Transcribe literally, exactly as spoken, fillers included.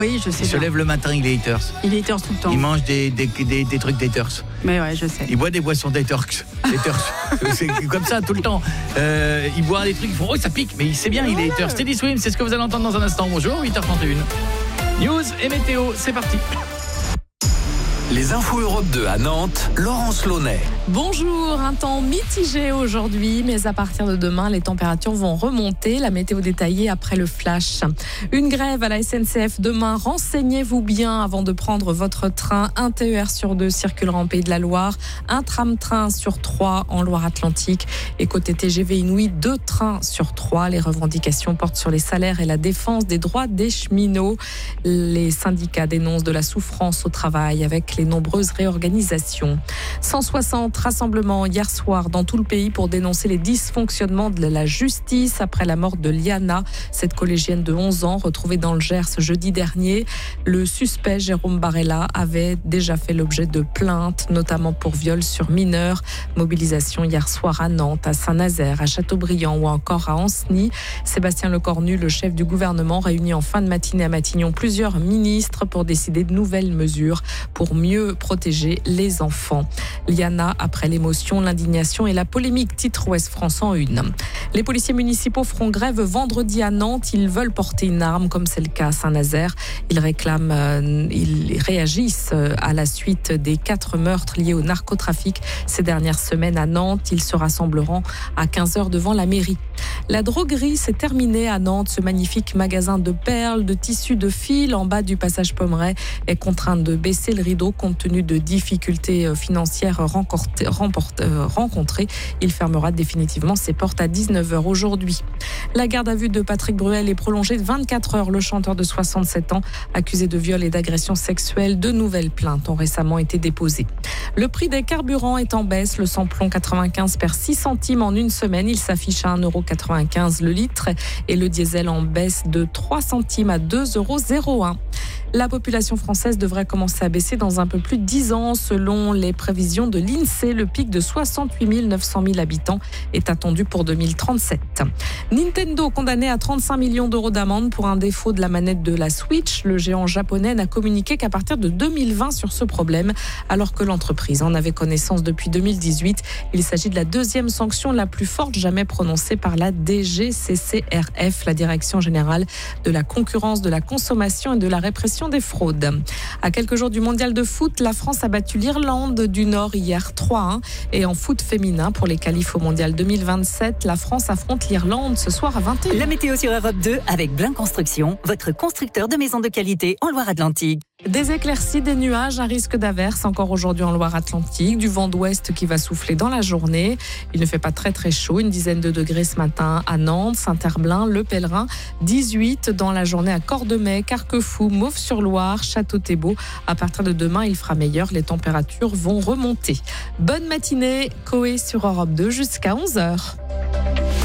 Oui, je sais Il se bien. lève le matin, il est haters. Il est haters tout le temps. Il mange des, des, des, des trucs haters. Mais ouais, je sais. Il boit des boissons haters. haters. C'est comme ça tout le temps. Euh, il boit des trucs, il faut, oh, ça pique, mais il sait bien, il est haters. Teddy Swim, c'est ce que vous allez entendre dans un instant. Bonjour, huit heures trente et une. News et météo, c'est parti. Les infos Europe deux à Nantes, Laurence Launay. Bonjour, un temps mitigé aujourd'hui, mais à partir de demain, les températures vont remonter. La météo détaillée après le flash. Une grève à la S N C F demain. Renseignez-vous bien avant de prendre votre train. Un T E R sur deux circulera en Pays de la Loire. Un tram-train sur trois en Loire-Atlantique. Et côté T G V Inouï, deux trains sur trois. Les revendications portent sur les salaires et la défense des droits des cheminots. Les syndicats dénoncent de la souffrance au travail avec les nombreuses réorganisations. cent soixante rassemblements hier soir dans tout le pays pour dénoncer les dysfonctionnements de la justice après la mort de Liana, cette collégienne de onze ans retrouvée dans le Gers jeudi dernier. Le suspect Jérôme Barella avait déjà fait l'objet de plaintes, notamment pour viol sur mineurs. Mobilisation hier soir à Nantes, à Saint-Nazaire, à Châteaubriand ou encore à Ancenis. Sébastien Lecornu, le chef du gouvernement, réunit en fin de matinée à Matignon plusieurs ministres pour décider de nouvelles mesures pour mieux protéger les enfants. Liana, après l'émotion, l'indignation et la polémique, titre Ouest France en une. Les policiers municipaux feront grève vendredi à Nantes. Ils veulent porter une arme, comme c'est le cas à Saint-Nazaire. Ils réclament, euh, ils réagissent à la suite des quatre meurtres liés au narcotrafic ces dernières semaines à Nantes. Ils se rassembleront à quinze heures devant la mairie. La droguerie s'est terminée à Nantes. Ce magnifique magasin de perles, de tissus, de fils en bas du passage Pommeraye est contraint de baisser le rideau compte tenu de difficultés financières rencontrées. Il fermera définitivement ses portes à dix-neuf heures aujourd'hui. La garde à vue de Patrick Bruel est prolongée de vingt-quatre heures. Le chanteur de soixante-sept ans, accusé de viol et d'agression sexuelle, de nouvelles plaintes ont récemment été déposées. Le prix des carburants est en baisse. Le samplon quatre-vingt-quinze perd six centimes en une semaine. Il s'affiche à un euro quatre-vingt-quinze le litre et le diesel en baisse de trois centimes à deux euros zéro un. La population française devrait commencer à baisser dans un peu plus de dix ans. Selon les prévisions de l'INSEE, le pic de soixante-huit millions neuf cent mille habitants est attendu pour deux mille trente-sept. Nintendo condamné à trente-cinq millions d'euros d'amende pour un défaut de la manette de la Switch. Le géant japonais n'a communiqué qu'à partir de deux mille vingt sur ce problème, alors que l'entreprise en avait connaissance depuis deux mille dix-huit. Il s'agit de la deuxième sanction la plus forte jamais prononcée par la D G C C R F, la Direction générale de la concurrence, de la consommation et de la répression des fraudes. À quelques jours du mondial de foot, la France a battu l'Irlande du Nord hier trois à un. Et en foot féminin, pour les qualifs au mondial deux mille vingt-sept, la France affronte l'Irlande ce soir à vingt et une heures. La météo sur Europe deux avec Blin Construction, votre constructeur de maisons de qualité en Loire-Atlantique. Des éclaircies, des nuages, un risque d'averse encore aujourd'hui en Loire-Atlantique, du vent d'ouest qui va souffler dans la journée. Il ne fait pas très très chaud, une dizaine de degrés ce matin à Nantes, Saint-Herblain, Le Pèlerin, dix-huit dans la journée à Cordemais, Carquefou, Mauves-sur-Loire, Château-Thébault. À partir de demain, il fera meilleur, les températures vont remonter. Bonne matinée, Coé sur Europe deux jusqu'à onze heures.